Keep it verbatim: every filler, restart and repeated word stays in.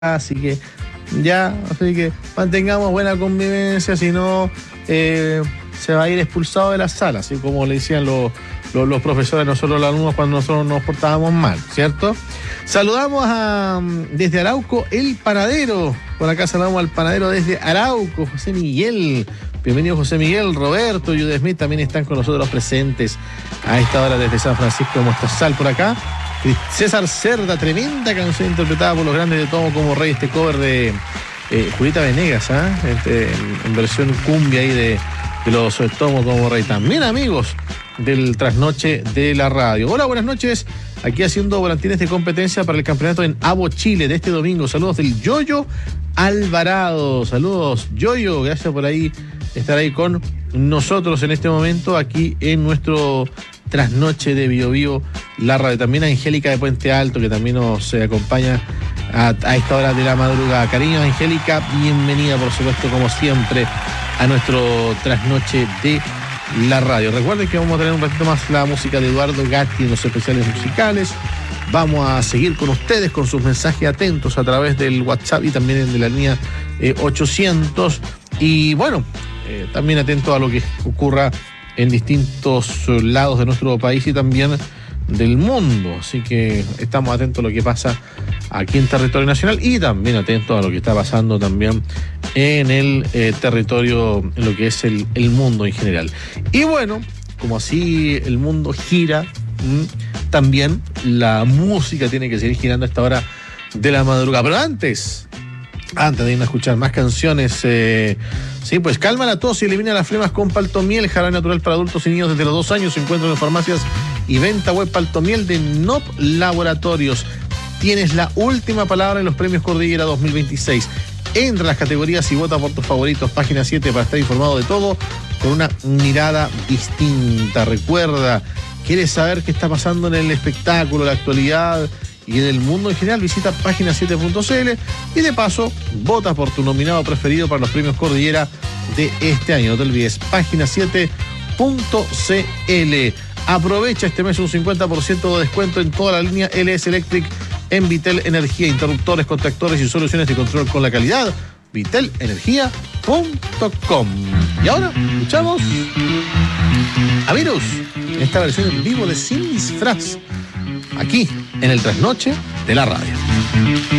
Así que ya, así que mantengamos buena convivencia, si no eh, se va a ir expulsado de la sala, así como le decían los, los, los profesores a nosotros los alumnos cuando nosotros nos portábamos mal, ¿cierto? Saludamos a, desde Arauco, el panadero. Por acá saludamos al panadero desde Arauco, José Miguel. Bienvenido José Miguel, Roberto, Jude Smith también están con nosotros presentes a esta hora desde San Francisco de Mostazal por acá. César Cerda, tremenda canción interpretada por los grandes de Tomo como Rey, este cover de eh, Julieta Venegas, ¿eh? este, en, en versión cumbia ahí de, de los Tomo como Rey. También amigos del Trasnoche de la Radio. Hola, buenas noches. Aquí haciendo volantines de competencia para el campeonato en Abo Chile de este domingo. Saludos del Yoyo Alvarado. Saludos, Yoyo. Gracias por ahí estar ahí con nosotros en este momento aquí en nuestro Trasnoche de Bio Bio, la radio. También a Angélica de Puente Alto, que también nos eh, acompaña a, a esta hora de la madrugada. Cariño, Angélica, bienvenida, por supuesto, como siempre, a nuestro Trasnoche de la radio. Recuerden que vamos a tener un ratito más la música de Eduardo Gatti en los especiales musicales. Vamos a seguir con ustedes, con sus mensajes atentos a través del WhatsApp y también de la línea eh, ochocientos. Y bueno, eh, también atento a lo que ocurra en distintos lados de nuestro país y también del mundo. Así que estamos atentos a lo que pasa aquí en territorio nacional y también atentos a lo que está pasando también en el eh, territorio, en lo que es el, el mundo en general. Y bueno, como así el mundo gira, mmm, también la música tiene que seguir girando a esta hora de la madrugada. Pero antes... Antes de ir a escuchar más canciones, eh, sí, pues calma la tos y elimina las flemas con Paltomiel, jarabe natural para adultos y niños desde los dos años. Se encuentra en las farmacias y venta web. Paltomiel de N O P Laboratorios. Tienes la última palabra en los premios Cordillera dos mil veintiséis. Entra a las categorías y vota por tus favoritos. Página siete para estar informado de todo con una mirada distinta. Recuerda, ¿quieres saber qué está pasando en el espectáculo, la actualidad y en el mundo en general? Visita página siete punto c l y de paso vota por tu nominado preferido para los premios Cordillera de este año. No te olvides, página siete punto c l. Aprovecha este mes un cincuenta por ciento de descuento en toda la línea L S Electric en Vitel Energía, interruptores, contactores y soluciones de control con la calidad. vitel energía punto com. Y ahora escuchamos a Virus, esta versión en vivo de Sin Disfraz, aquí en el Trasnoche de la Radio.